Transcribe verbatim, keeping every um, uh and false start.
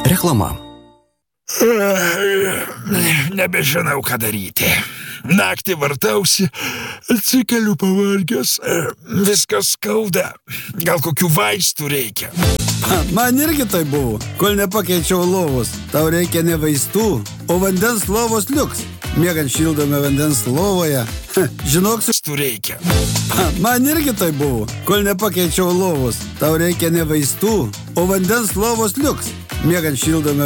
Reklama. Nebežinau, ką daryti. Naktį vartausi, atsikeliu pavargęs, viskas skauda. Gal kokių vaistų reikia? Man irgi tai buvo, kol nepakeičiau lovos. Tau reikia ne vaistų, o vandens lovos liuks. Miegant šildome vandens lovoje. Žinok, Vaistų reikia. man irgi tai buvo, kol nepakeičiau lovos. Tau reikia ne vaistų, o vandens lovos liuks. Miegant šildome